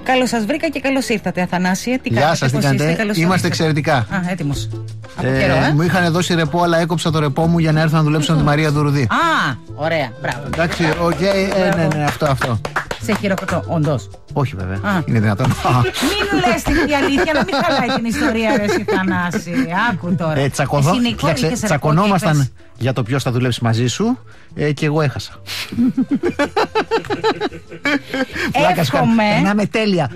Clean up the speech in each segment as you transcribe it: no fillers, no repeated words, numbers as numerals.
Καλώς σας βρήκα και καλώς ήρθατε, Αθανάσιε. Τι κάνετε? Γεια σας, τι κάνετε? Είμαστε εξαιρετικά. Α, έτοιμος. Μου είχαν δώσει ρεπό, αλλά έκοψα το ρεπό μου για να έρθω να δουλέψω με τη Μαρία Δουρουδή. Α, ωραία, μπράβο. Εντάξει, ναι, αυτό. Σε χειροκροτώ, όντως. Όχι, βέβαια. Είναι δυνατόν. Μην λες την αλήθεια, να μην χαλάει την ιστορία, ρε εσύ, Θανάση. Άκου τώρα. Τσακωνόμασταν για το ποιος θα δουλέψει μαζί σου και εγώ έχασα. Εύχομαι. Περνάμε τέλεια.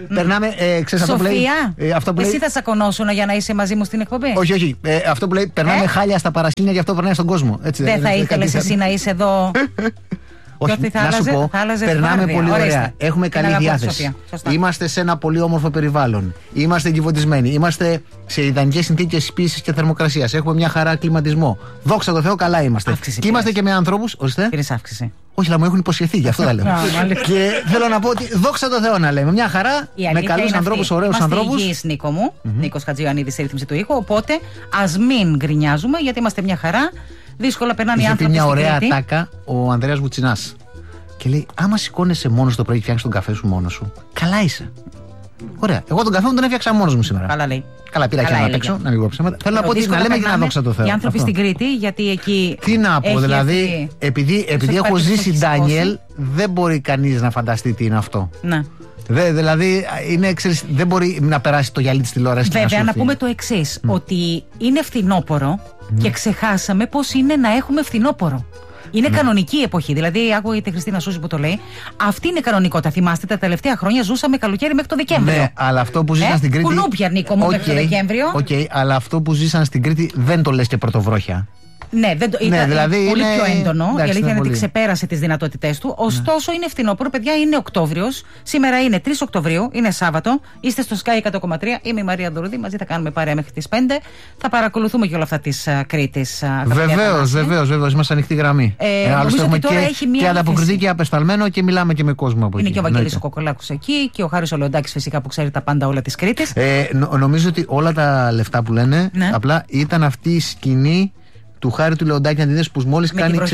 Σοφία, εσύ θα τσακωνόσουν για να είσαι μαζί μου στην εκπομπή? Όχι. Αυτό που λέει περνάμε χάλια στα παρασκήνια, γι' αυτό περνάει στον κόσμο. Δεν θα ήθελες εσύ να είσαι εδώ? Όχι, να σου πω, περνάμε πολύ ωραία. Έχουμε καλή διάθεση. Είμαστε σε ένα πολύ όμορφο περιβάλλον. Είμαστε εγκυβωτισμένοι. Είμαστε σε ιδανικές συνθήκες πίεσης και θερμοκρασίας. Έχουμε μια χαρά κλιματισμό. Δόξα τω Θεώ, καλά είμαστε. Και είμαστε και με ανθρώπους. Πήρες αύξηση? Όχι, αλλά μου έχουν υποσχεθεί, γι' αυτό τα λέω. Και θέλω να πω ότι δόξα τω Θεώ να λέμε. Μια χαρά, με καλούς ανθρώπους, ωραίους ανθρώπους. Είμαστε υγιείς, Νίκο μου. Νίκος Χατζιωαννίδης στη ρύθμιση του ήχου. Οπότε ας μην γκρινιάζουμε, γιατί είμαστε μια χαρά. Δύσκολα περνάνε οι άνθρωποι. Είχε μια ωραία ατάκα ο Ανδρέας Βουτσινάς. Και λέει: άμα σηκώνεσαι μόνος το πρωί και φτιάχνεις τον καφέ σου μόνος σου, καλά είσαι. Ωραία. Εγώ τον καφέ μου τον έφτιαξα μόνος μου σήμερα. Καλά λέει. Καλά, πήρα και ένα απ' έξω, να μην πω ψέματα. Θέλω να πω ότι να λέμε και να δόξα τω Θεώ. Οι άνθρωποι στην Κρήτη, γιατί εκεί. Τι να πω, δηλαδή, επειδή έχω ζήσει Ντάνιελ, δεν μπορεί κανείς να φανταστεί τι είναι αυτό. Ναι. Δηλαδή, δεν μπορεί να περάσει το γυαλί της τηλεόρασης. Βέβαια, να πούμε το εξής: ότι είναι φθινόπωρο και ξεχάσαμε πώς είναι να έχουμε φθινόπωρο. Είναι κανονική εποχή. Δηλαδή, άκουγα τη Χριστίνα Σούση που το λέει. Αυτή είναι κανονικότητα. Θυμάστε, τα τελευταία χρόνια ζούσαμε καλοκαίρι μέχρι το Δεκέμβριο. Ναι, αλλά αυτό που ζήσαν στην Κρήτη. Κουνούπια, Νίκο μου, μέχρι το Δεκέμβριο. Οκ, αλλά αυτό που ζήσαν στην Κρήτη δεν το λες και πρωτοβρόχια. Ναι, ήταν δηλαδή πολύ είναι... πιο έντονο. Εντάξει, η αλήθεια είναι ότι πολύ. ξεπέρασε τις δυνατότητές του. Ωστόσο, είναι φθινόπωρο, παιδιά, είναι Οκτώβριος. Σήμερα είναι 3 Οκτωβρίου, είναι Σάββατο. Είστε στο Sky 100,3. Είμαι η Μαρία Δουρουδή. Μαζί θα κάνουμε παρέα μέχρι τις 5. Θα παρακολουθούμε και όλα αυτά της Κρήτης. Βεβαίως. Είμαστε ανοιχτή γραμμή. Άλλωστε έχουμε και ανταποκριτή και απεσταλμένο και μιλάμε και με κόσμο από εκεί. Είναι και ο Βαγγέλης ο Κοκολάκος εκεί και ο Χάρης ο Λεοντάκης, φυσικά, που ξέρει τα πάντα όλα της Κρήτης. Νομίζω ότι όλα τα λεφτά που λένε απλά ήταν αυτή η σκηνή του Χάρη του Λεοντάκη, αν την δεις, που μόλις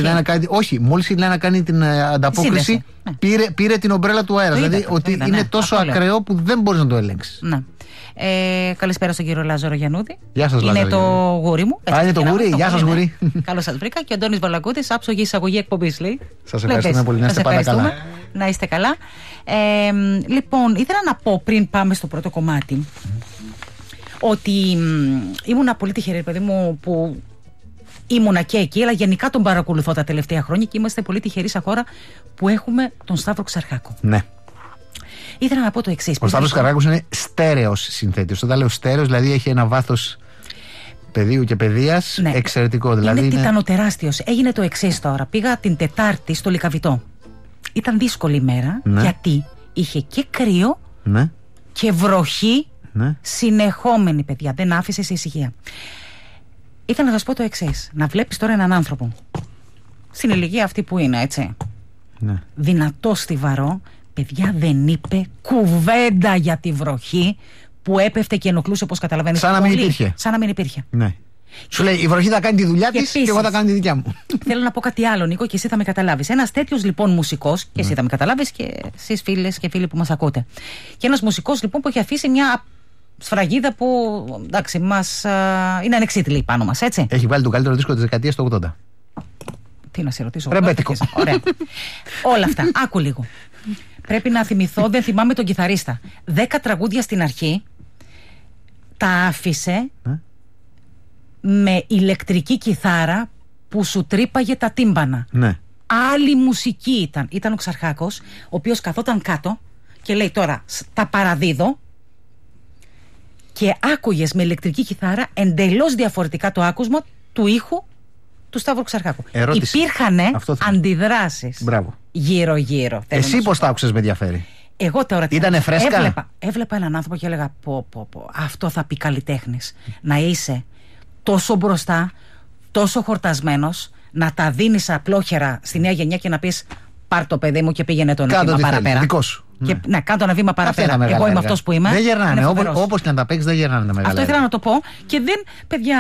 ξεκινάει να κάνει την ανταπόκριση, πήρε την ομπρέλα του αέρα. Δηλαδή ότι είναι τόσο ακραίο που δεν μπορείς να το ελέγξεις. Ναι. Καλησπέρα στον κύριο Λάζαρο Γιαννούδη. Γεια σας, είναι το γούρι μου. Είναι το γούρι, γεια σας γούρι. Καλώς σας βρήκα. Και ο Αντώνης Βαλακούτης, άψογη εισαγωγή εκπομπής, λέει. Σας ευχαριστούμε πολύ, να είστε πάντα καλά. Να είστε καλά. Λοιπόν, ήθελα να πω πριν πάμε στο πρώτο κομμάτι ότι ήμουνα πολύ τυχερή, παιδί μου, που ήμουνα και εκεί, αλλά γενικά τον παρακολουθώ τα τελευταία χρόνια και είμαστε πολύ τυχεροί σαν χώρα που έχουμε τον Σταύρο Ξαρχάκο. Ναι. Ήθελα να πω το εξής. Ο Σταύρος Ξαρχάκος είναι στέρεος συνθέτης. Όταν λέω στέρεος, δηλαδή έχει ένα βάθος πεδίου και παιδείας εξαιρετικό. Δηλαδή είναι τιτανοτεράστιος. Έγινε το εξής τώρα. Πήγα την Τετάρτη στο Λυκαβητό. Ήταν δύσκολη ημέρα, γιατί είχε και κρύο και βροχή συνεχόμενη, παιδιά. Δεν άφησε σε ησυχία. Ήθελα να σας πω το εξής. Να βλέπεις τώρα έναν άνθρωπο στην ηλικία αυτή που είναι, έτσι, δυνατό, στιβαρό, παιδιά, δεν είπε κουβέντα για τη βροχή που έπεφτε και ενοχλούσε, όπως καταλαβαίνεις. Σαν να μην υπήρχε. Σαν να μην υπήρχε. Ναι. Σου λέει, η βροχή θα κάνει τη δουλειά της και εγώ θα κάνω τη δικιά μου. Θέλω να πω κάτι άλλο, Νίκο, και εσύ θα με καταλάβεις. Ένας τέτοιος λοιπόν μουσικός, και εσύ θα με καταλάβεις και εσείς φίλες και φίλοι που μας ακούτε. Και ένας μουσικός λοιπόν που έχει αφήσει μια σφραγίδα που, εντάξει, είναι ανεξίτηλη πάνω μας, έτσι. Έχει βάλει το καλύτερο δίσκο της δεκαετίας του 80. Τι να σε ρωτήσω. Ρεμπέτικο. Ωραία. Όλα αυτά. Άκου λίγο. Πρέπει να θυμηθώ, δεν θυμάμαι τον κιθαρίστα. 10 τραγούδια στην αρχή τα άφησε με ηλεκτρική κιθάρα που σου τρύπαγε τα τύμπανα. Ναι. Άλλη μουσική ήταν. Ήταν ο Ξαρχάκος, ο οποίος καθόταν κάτω και λέει, τώρα τα παραδίδω, και άκουγες με ηλεκτρική κιθάρα εντελώς διαφορετικά το άκουσμα του ήχου του Σταύρου Ξαρχάκου. Υπήρχαν αντιδράσεις γύρω-γύρω. Εσύ πώς τα άκουσες, με ενδιαφέρει? Εγώ τώρα ήτανε φρέσκα? Έβλεπα έναν άνθρωπο και έλεγα αυτό θα πει καλλιτέχνης. Να είσαι τόσο μπροστά, τόσο χορτασμένος, να τα δίνεις απλόχερα στη νέα γενιά και να πεις, πάρ' το παιδί μου και πήγαινε το ένα βήμα παραπέρα. Δικό σου. Και, κάντο ένα βήμα παραπέρα. Εγώ είμαι αυτός που είμαι. Δεν γερνάνε. Όπως και να τα παίξεις, δεν γερνάνε τα μεγάλα. Αυτό ήθελα να το πω. Και δεν, παιδιά,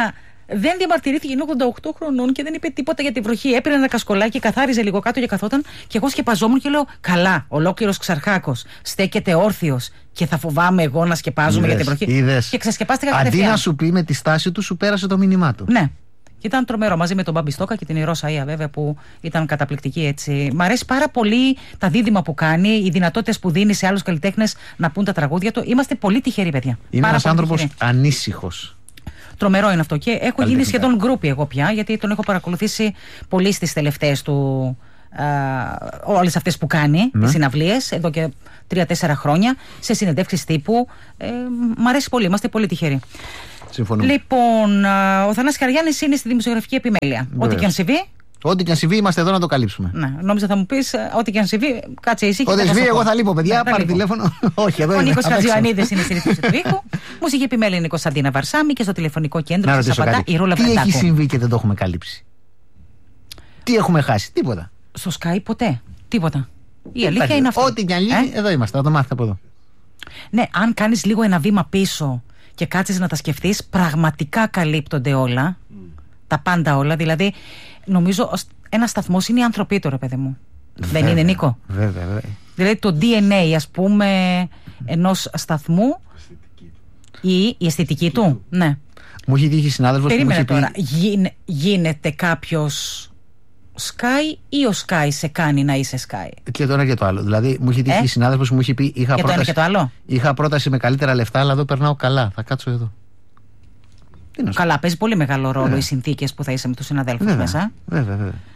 Δεν διαμαρτυρήθηκε, είναι 88 χρονών και δεν είπε τίποτα για τη βροχή. Έπαιρνε ένα κασκολάκι, καθάριζε λίγο κάτω και καθόταν. Και εγώ σκεπαζόμουν και λέω: καλά, ολόκληρος Ξαρχάκος στέκεται όρθιος και θα φοβάμαι εγώ να σκεπάζουμε για τη βροχή. Είδες. Και ξεσκεπάστηκα κατευθείαν. Αντί να σου πει με τη στάση του, σου πέρασε το μήνυμά του. Ναι. Και ήταν τρομερό, μαζί με τον Μπαμπιστόκα και την Ηρώ Σαΐα, βέβαια, που ήταν καταπληκτική έτσι. Μ' αρέσει πάρα πολύ τα δίδυμα που κάνει, οι δυνατότητες που δίνει σε άλλους καλλιτέχνες να πούν τα τραγούδια του. Είμαστε πολύ τυχεροί, παιδιά. Είναι ένας άνθρωπος ανήσυχος. Τρομερό είναι αυτό. Και έχω γίνει σχεδόν γκρούπι εγώ πια, γιατί τον έχω παρακολουθήσει πολύ στις τελευταίες του. Όλες αυτές που κάνει, τις συναυλίες, εδώ και 3-4 χρόνια, σε συνεντεύξεις τύπου. Μ' αρέσει πολύ, είμαστε πολύ τυχεροί. Συμφωνούμε. Λοιπόν, ο Θανάσης Καριάννης είναι στη δημοσιογραφική επιμέλεια. Ό,τι και αν συμβεί. Ό,τι και αν συμβεί, είμαστε εδώ να το καλύψουμε. Ναι, νόμιζα θα μου πεις, ό,τι και αν συμβεί, κάτσε εσύ. Ό,τι συμβεί, εγώ θα λείπω, παιδιά. Πάρε τηλέφωνο. Όχι, εδώ ο Νίκος Χατζιωαννίδης είναι στη ρύθμιση του ήχου. Μουσική επιμέλεια είναι η Κωνσταντίνα Βαρσάμι και στο τηλεφωνικό κέντρο σας απαντά η Ρούλα Βρετάκου. Τι έχει συμβεί και δεν το έχουμε καλύψει? Τι έχουμε χάσει? Τίποτα. Στο Sky ποτέ. Τίποτα. Η αλήθεια είναι αυτό. Ό,τι και αν γίνει, εδώ είμαστε. Θα το μάθετε από εδώ. Ναι, αν κάνεις λίγο ένα βήμα πίσω και κάτσεις να τα σκεφτείς, πραγματικά καλύπτονται όλα. Τα πάντα όλα. Δηλαδή, νομίζω ένας σταθμός είναι η ανθρωπή του, ρε παιδί μου. Βέβαια, δεν είναι, Νίκο? Βέβαια. Δηλαδή, το DNA, ας πούμε, ενός σταθμού ή η αισθητική του. Ναι. Μου έχει τύχει συνάδελφος που μου έχει πει. Τώρα, γίνεται κάποιος Sky ή ο Sky σε κάνει να είσαι Sky? Και το ένα και το άλλο. Δηλαδή, μου έχει τύχει συνάδελφος που μου είχε πει: είχα πρόταση με καλύτερα λεφτά, αλλά εδώ περνάω καλά. Θα κάτσω εδώ. Καλά, παίζει πολύ μεγάλο ρόλο οι συνθήκες που θα είσαι με τους συναδέλφους μέσα. Βέβαια.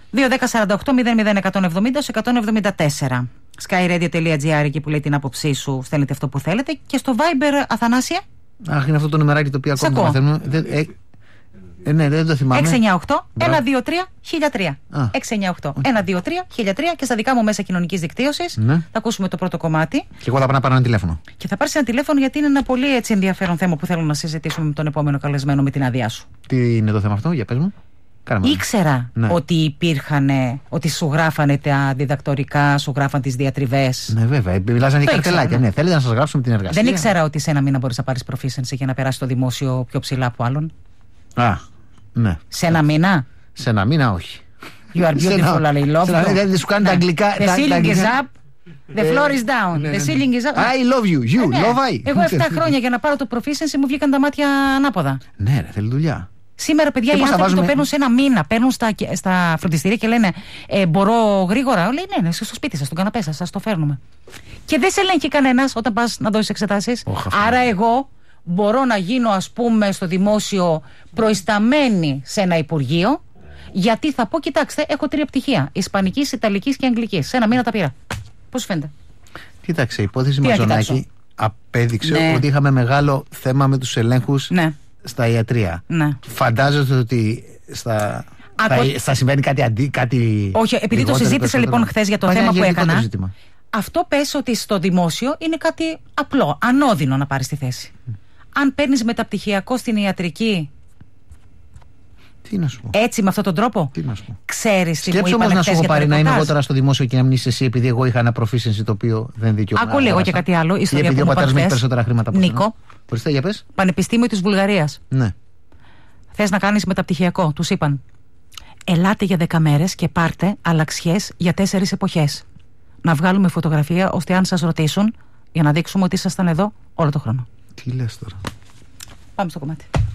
2-10-48-001-174. skyradio.gr, εκεί που λέει την άποψή σου, στέλνετε αυτό που θέλετε. Και στο Viber, Αθανάσια. Αχ, είναι αυτό το νούμεράκι το οποίο ακόμα το μαθαίνουμε. Ναι, δεν το θυμάμαι. 698-123-1003. 698-123-1003 και στα δικά μου μέσα κοινωνικής δικτύωσης. Ναι. Θα ακούσουμε το πρώτο κομμάτι. Και εγώ θα πάω να πάρω ένα τηλέφωνο. Και θα πάρεις ένα τηλέφωνο, γιατί είναι ένα πολύ έτσι ενδιαφέρον θέμα που θέλω να συζητήσουμε με τον επόμενο καλεσμένο, με την άδειά σου. Τι είναι το θέμα αυτό, για πες μου. Ήξερα ότι υπήρχαν, ότι σου γράφανε τα διδακτορικά, σου γράφαν τις διατριβές. Ναι, βέβαια. Μιλάζανε για καρτελάκια. Ναι, θέλετε να σας γράψουμε την εργασία. Δεν ήξερα ότι σε ένα μήνα μπορείς να πάρεις proficiency για να περάσει το δημόσιο πιο ψηλά από άλλον. Ναι. Σε ένα μήνα? Σε ένα μήνα, όχι. You are beautiful, αλλά I love you. Δεν σου κάνει τα αγγλικά. The ceiling is up, the floor is down. The ceiling is up. I love you, you love I. Εγώ 7 χρόνια για να πάρω το proficiency μου βγήκαν τα μάτια ανάποδα. Ναι, ρε, θέλει δουλειά. Σήμερα, παιδιά, οι άνθρωποι το παίρνουν σε ένα μήνα. Παίρνουν στα φροντιστήρια και λένε μπορώ γρήγορα. Λέει ναι, στο σπίτι σας, στον καναπέ σας, σας το φέρνουμε. Και δεν σε ελέγχει κανένας όταν πας να δώσεις εξετάσεις. Άρα εγώ μπορώ να γίνω, ας πούμε, στο δημόσιο προϊσταμένη σε ένα υπουργείο, γιατί θα πω, κοιτάξτε, έχω 3 πτυχία. Ισπανικής, Ιταλικής και Αγγλικής. Σε ένα μήνα τα πήρα. Πώς φαίνεται? Κοίταξε, η υπόθεση Μαζονάκη απέδειξε ότι είχαμε μεγάλο θέμα με τους ελέγχους στα ιατρία. Ναι. Φαντάζομαι ότι θα συμβαίνει κάτι. Όχι, επειδή το συζήτησα λοιπόν χθες για το θέμα που έκανα. Αυτό πες ότι στο δημόσιο είναι κάτι απλό, ανώδυνο να πάρεις τη θέση. Αν παίρνεις μεταπτυχιακό στην ιατρική, τι να σου πω. Έτσι, με αυτόν τον τρόπο, ξέρεις τι μου είπανε. Σκέψου όμως να σου έχω πάρει να είμαι εγώ τώρα στο δημόσιο και να μην είσαι εσύ, επειδή εγώ είχα ένα proficiency το οποίο δεν δικαιούμαι. Ακούω λίγο και κάτι άλλο. Ή επειδή ο πατέρας μου έχει περισσότερα χρήματα από εσένα. Νίκο, για πες. Πανεπιστήμιο της Βουλγαρίας. Ναι. Θες να κάνεις μεταπτυχιακό? Τους είπαν: ελάτε για 10 μέρες και πάρτε αλλαξιές για 4 εποχές. Να βγάλουμε φωτογραφία ώστε αν σας ρωτήσουν, για να δείξουμε ότι ήσασταν εδώ όλο το χρόνο. Τι λες τώρα? Πάμε στο κομμάτι.